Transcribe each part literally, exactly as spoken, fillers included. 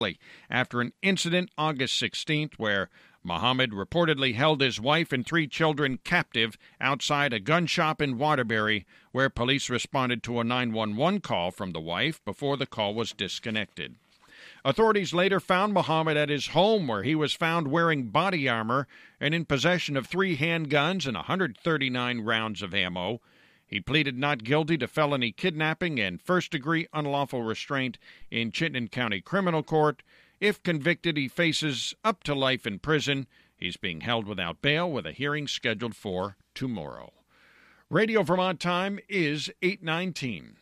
after an incident August sixteenth where Muhammad reportedly held his wife and three children captive outside a gun shop in Waterbury, where police responded to a nine one one call from the wife before the call was disconnected. Authorities later found Muhammad at his home, where he was found wearing body armor and in possession of three handguns and one hundred thirty-nine rounds of ammo. He pleaded not guilty to felony kidnapping and first-degree unlawful restraint in Chittenden County Criminal Court. If convicted, he faces up to life in prison. He's being held without bail with a hearing scheduled for tomorrow. Radio Vermont time is eight nineteen.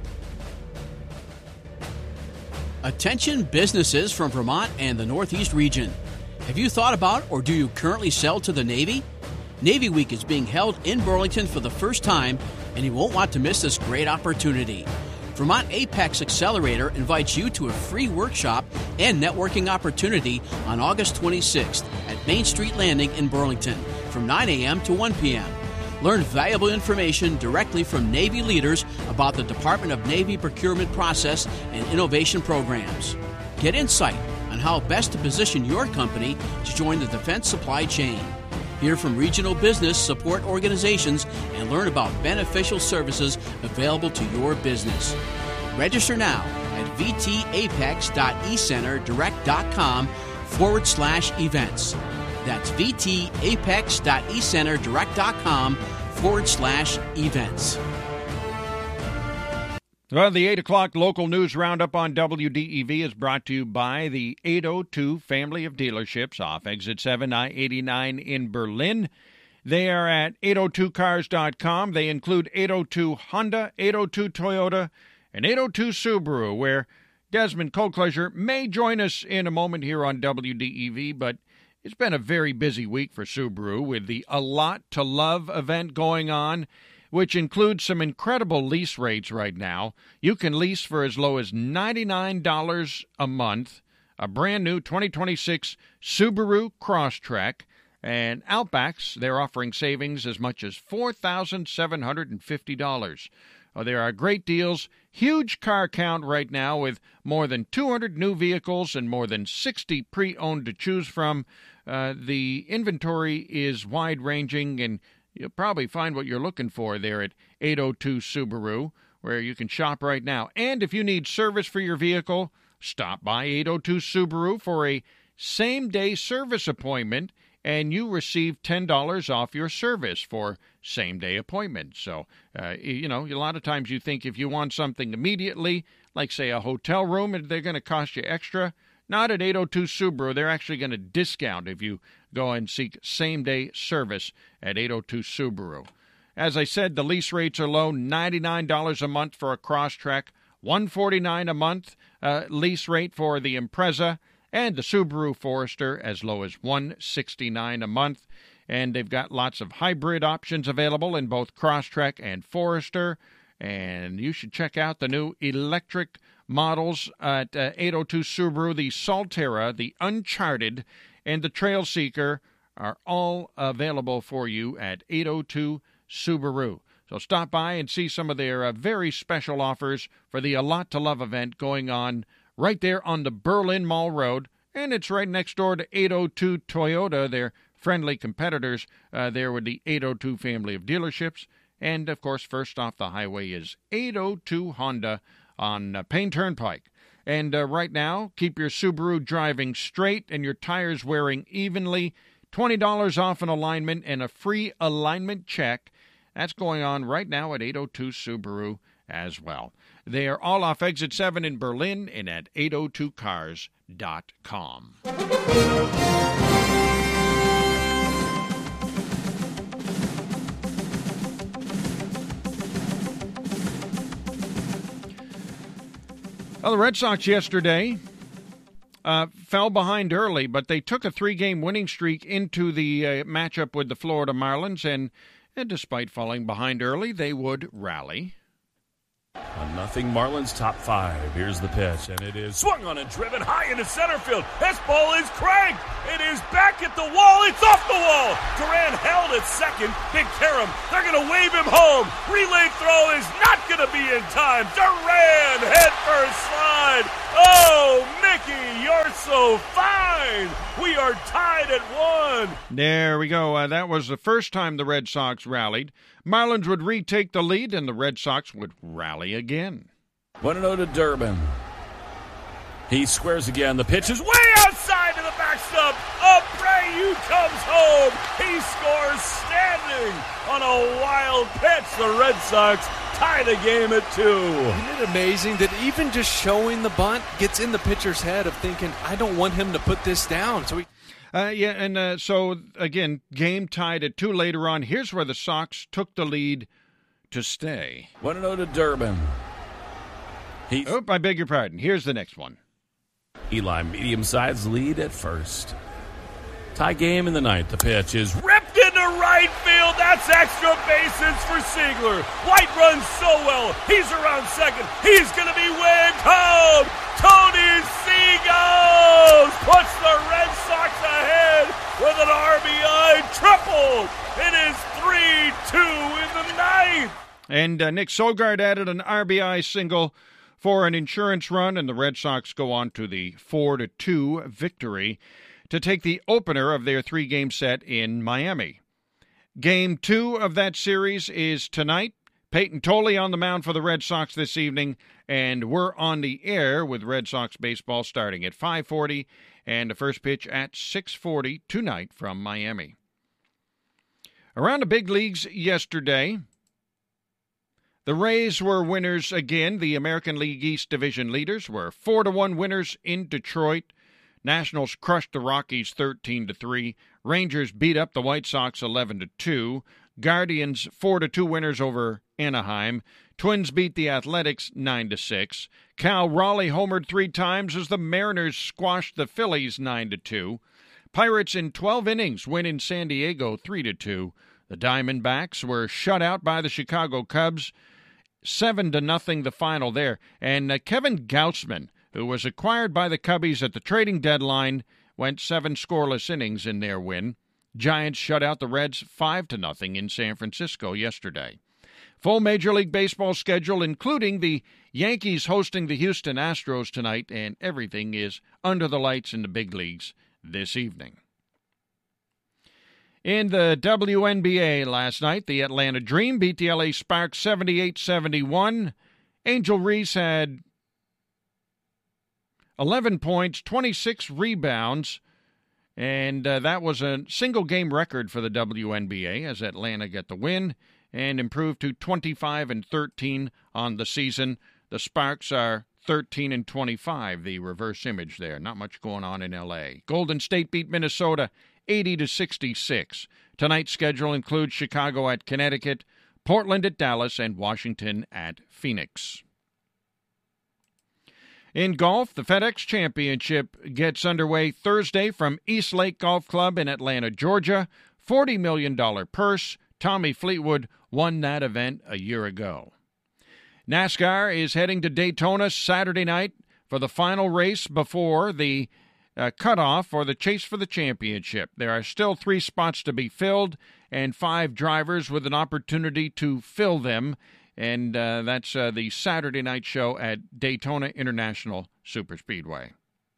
Attention businesses from Vermont and the Northeast region. Have you thought about or do you currently sell to the Navy? Navy Week is being held in Burlington for the first time, and you won't want to miss this great opportunity. Vermont Apex Accelerator invites you to a free workshop and networking opportunity on August twenty-sixth at Main Street Landing in Burlington from nine a.m. to one p.m. Learn valuable information directly from Navy leaders about the Department of Navy procurement process and innovation programs. Get insight on how best to position your company to join the defense supply chain. Hear from regional business support organizations and learn about beneficial services available to your business. Register now at vtapex.ecenterdirect.com forward slash events. That's vtapex.ecenterdirect.com forward slash events. Well, the eight o'clock local news roundup on W D E V is brought to you by the eight oh two family of dealerships off Exit seven I eighty-nine in Berlin. They are at eight oh two cars dot com. They include eight oh two Honda, eight oh two Toyota, and eight oh two Subaru, where Desmond Colcleasure may join us in a moment here on W D E V, but it's been a very busy week for Subaru with the A Lot to Love event going on, which includes some incredible lease rates right now. You can lease for as low as ninety-nine dollars a month, a brand new twenty twenty-six Subaru Crosstrek, and Outbacks, they're offering savings as much as four thousand seven hundred fifty dollars. Oh, there are great deals, huge car count right now with more than two hundred new vehicles and more than sixty pre-owned to choose from. Uh, the inventory is wide-ranging, and you'll probably find what you're looking for there at eight oh two Subaru, where you can shop right now. And if you need service for your vehicle, stop by eight oh two Subaru for a same-day service appointment, and you receive ten dollars off your service for same-day appointments. So, uh, you know, a lot of times you think if you want something immediately, like, say, a hotel room, and they're going to cost you extra. Not at eight oh two Subaru. They're actually going to discount if you go and seek same-day service at eight oh two Subaru. As I said, the lease rates are low, ninety-nine dollars a month for a Crosstrek, one hundred forty-nine dollars a month uh, lease rate for the Impreza, and the Subaru Forester as low as one hundred sixty-nine dollars a month. And they've got lots of hybrid options available in both Crosstrek and Forester. And you should check out the new electric models at uh, eight oh two Subaru. The Solterra, the Uncharted, and the Trail Seeker are all available for you at eight oh two Subaru. So stop by and see some of their uh, very special offers for the A Lot to Love event going on right there on the Berlin Mall Road. And it's right next door to eight oh two Toyota, their friendly competitors uh, there with the eight oh two family of dealerships. And, of course, first off the highway is eight oh two Honda on uh, Payne Turnpike. And uh, right now, keep your Subaru driving straight and your tires wearing evenly. twenty dollars off an alignment and a free alignment check. That's going on right now at eight oh two Subaru as well. They are all off Exit seven in Berlin and at eight oh two cars dot com. Well, the Red Sox yesterday uh, fell behind early, but they took a three-game winning streak into the uh, matchup with the Florida Marlins, and, and despite falling behind early, they would rally. A nothing Marlins top five. Here's the pitch, and it is swung on and driven high into center field. This ball is cranked. It is back at the wall. It's off the wall. Duran held at second. Big Karam, they're going to wave him home. Relay throw is not going to be in time. Duran head first slide. Oh, Mickey, you're so fine. We are tied at one. There we go. Uh, that was the first time the Red Sox rallied. Marlins would retake the lead, and the Red Sox would rally again. one oh to Durbin. He squares again. The pitch is way outside to the backstop. Abreu comes home. He scores standing on a wild pitch. The Red Sox tie the game at two. Isn't it amazing that even just showing the bunt gets in the pitcher's head of thinking, I don't want him to put this down. So he. Uh, yeah, and uh, so, again, game tied at two later on. Here's where the Sox took the lead to stay. one oh to Durbin. He. Oh, I beg your pardon. Here's the next one. Eli, medium-sized lead at first. Tie game in the ninth. The pitch is ripped into right field. That's extra bases for Seigler. White runs so well. He's around second. He's going to be wigged home. Tony Seagulls puts the Red Sox ahead with an R B I triple. It is three two in the ninth. And uh, Nick Sogard added an R B I single for an insurance run, and the Red Sox go on to the four to two victory to take the opener of their three-game set in Miami. Game two of that series is tonight. Peyton Tolley on the mound for the Red Sox this evening, and we're on the air with Red Sox baseball starting at five forty and the first pitch at six forty tonight from Miami. Around the big leagues yesterday, the Rays were winners again. The American League East Division leaders were four to one winners in Detroit. Nationals crushed the Rockies thirteen to three. Rangers beat up the White Sox eleven to two. Guardians four to two winners over Anaheim. Twins beat the Athletics nine to six. Cal Raleigh homered three times as the Mariners squashed the Phillies nine to two. Pirates in twelve innings win in San Diego three to two. The Diamondbacks were shut out by the Chicago Cubs seven to nothing the final there. And uh, Kevin Gautzman, who was acquired by the Cubbies at the trading deadline, went seven scoreless innings in their win. Giants shut out the Reds five to nothing in San Francisco yesterday. Full Major League Baseball schedule, including the Yankees hosting the Houston Astros tonight, and everything is under the lights in the big leagues this evening. In the W N B A last night, the Atlanta Dream beat the L A Sparks seventy-eight seventy-one. Angel Reese had eleven points, twenty-six rebounds, and uh, that was a single-game record for the W N B A as Atlanta got the win and improved to twenty-five and thirteen on the season. The Sparks are thirteen and twenty-five, the reverse image there. Not much going on in L A. Golden State beat Minnesota eighty to sixty-six. Tonight's schedule includes Chicago at Connecticut, Portland at Dallas, and Washington at Phoenix. In golf, the FedEx Championship gets underway Thursday from East Lake Golf Club in Atlanta, Georgia. forty million dollars purse. Tommy Fleetwood won that event a year ago. NASCAR is heading to Daytona Saturday night for the final race before the uh, cutoff for the chase for the championship. There are still three spots to be filled and five drivers with an opportunity to fill them. And uh, that's uh, the Saturday night show at Daytona International Superspeedway.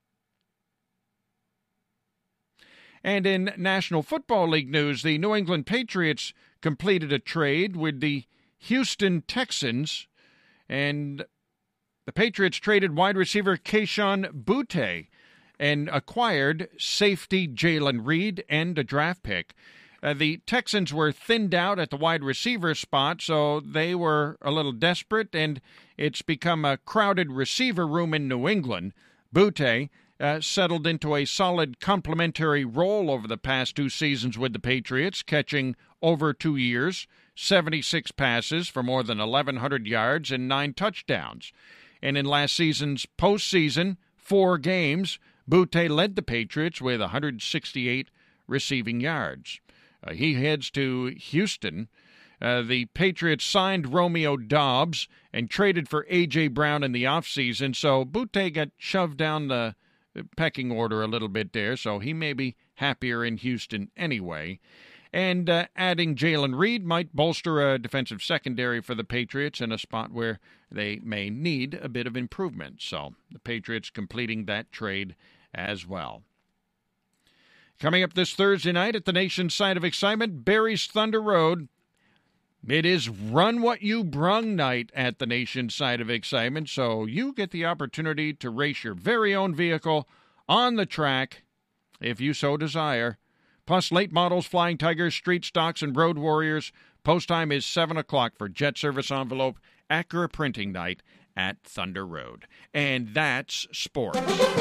And in National Football League news, the New England Patriots completed a trade with the Houston Texans, and the Patriots traded wide receiver Kayshon Boutte and acquired safety Jalen Reed and a draft pick. Uh, the Texans were thinned out at the wide receiver spot, so they were a little desperate, and it's become a crowded receiver room in New England. Boutte uh, settled into a solid complementary role over the past two seasons with the Patriots, catching over two years, seventy-six passes for more than eleven hundred yards and nine touchdowns. And in last season's postseason, four games, Boutte led the Patriots with one hundred sixty-eight receiving yards. Uh, he heads to Houston. Uh, the Patriots signed Romeo Doubs and traded for A J. Brown in the offseason, so Boutte got shoved down the pecking order a little bit there, so he may be happier in Houston anyway. And uh, adding Jalen Reed might bolster a defensive secondary for the Patriots in a spot where they may need a bit of improvement. So the Patriots completing that trade as well. Coming up this Thursday night at the nation's site of excitement, Barry's Thunder Road. It is Run What You Brung night at the nation's site of excitement, so you get the opportunity to race your very own vehicle on the track, if you so desire. Plus, late models, Flying Tigers, Street Stocks, and Road Warriors. Post time is seven o'clock for Jet Service Envelope Acura Printing Night at Thunder Road. And that's sports.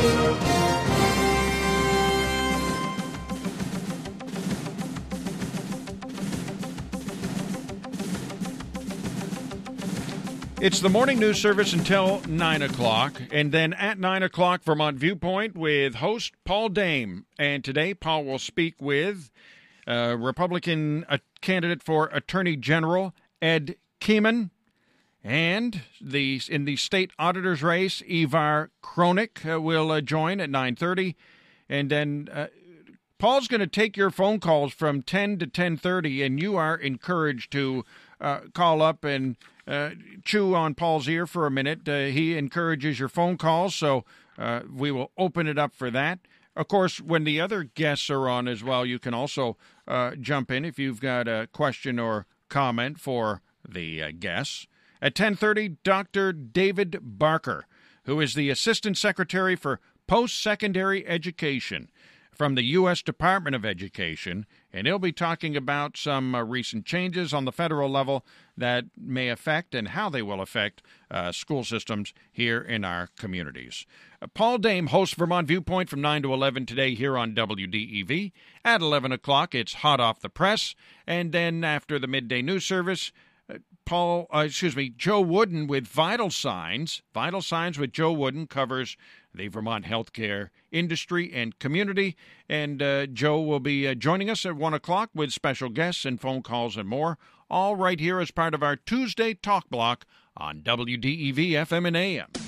It's the morning news service until nine o'clock, and then at nine o'clock, Vermont Viewpoint with host Paul Dame. And today, Paul will speak with uh, Republican uh, candidate for Attorney General Ed Keeman, and the in the state auditor's race, Ivar Kronik uh, will uh, join at nine thirty. And then uh, Paul's going to take your phone calls from ten to ten thirty, and you are encouraged to uh, call up and Uh, chew on Paul's ear for a minute. Uh, he encourages your phone calls, so uh, we will open it up for that. Of course, when the other guests are on as well, you can also uh, jump in if you've got a question or comment for the uh, guests. At ten thirty, Doctor David Barker, who is the Assistant Secretary for Post-Secondary Education from the U S Department of Education, and he'll be talking about some uh, recent changes on the federal level that may affect and how they will affect uh, school systems here in our communities. Uh, Paul Dame hosts Vermont Viewpoint from nine to eleven today here on W D E V. At eleven o'clock, it's Hot Off the Press, and then after the midday news service, uh, Paul, uh, excuse me, Joe Wooden with Vital Signs. Vital Signs with Joe Wooden covers the Vermont healthcare industry and community. And uh, Joe will be uh, joining us at one o'clock with special guests and phone calls and more, all right here as part of our Tuesday Talk Block on W D E V F M and A M.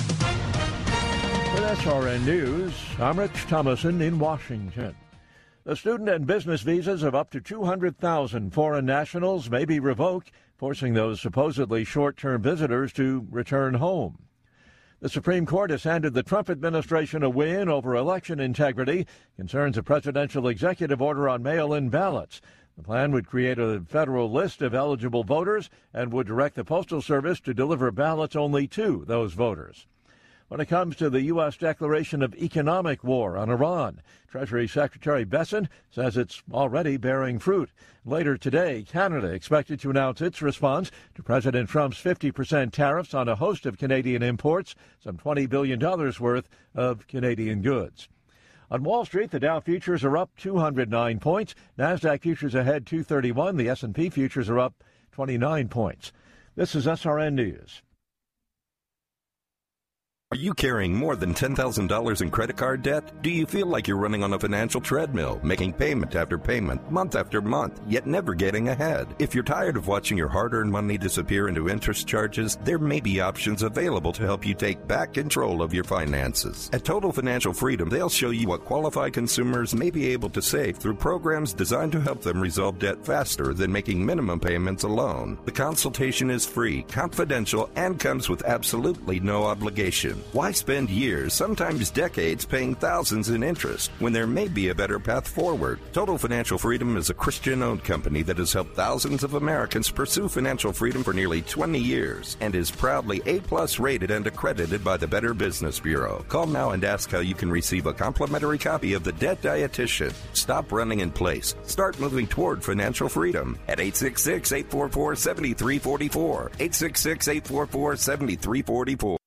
With S R N News, I'm Rich Thomason in Washington. The student and business visas of up to two hundred thousand foreign nationals may be revoked, forcing those supposedly short-term visitors to return home. The Supreme Court has handed the Trump administration a win over election integrity, concerns a presidential executive order on mail-in ballots. The plan would create a federal list of eligible voters and would direct the Postal Service to deliver ballots only to those voters. When it comes to the U S declaration of economic war on Iran, Treasury Secretary Bessent says it's already bearing fruit. Later today, Canada expected to announce its response to President Trump's fifty percent tariffs on a host of Canadian imports, some twenty billion dollars worth of Canadian goods. On Wall Street, the Dow futures are up two hundred nine points. NASDAQ futures ahead two thirty-one. The S and P futures are up twenty-nine points. This is S R N News. Are you carrying more than ten thousand dollars in credit card debt? Do you feel like you're running on a financial treadmill, making payment after payment, month after month, yet never getting ahead? If you're tired of watching your hard-earned money disappear into interest charges, there may be options available to help you take back control of your finances. At Total Financial Freedom, they'll show you what qualified consumers may be able to save through programs designed to help them resolve debt faster than making minimum payments alone. The consultation is free, confidential, and comes with absolutely no obligation. Why spend years, sometimes decades, paying thousands in interest when there may be a better path forward? Total Financial Freedom is a Christian-owned company that has helped thousands of Americans pursue financial freedom for nearly twenty years and is proudly A-plus rated and accredited by the Better Business Bureau. Call now and ask how you can receive a complimentary copy of The Debt Dietitian. Stop running in place. Start moving toward financial freedom at eight six six, eight four four, seven three four four, eight six six, eight four four, seven three four four.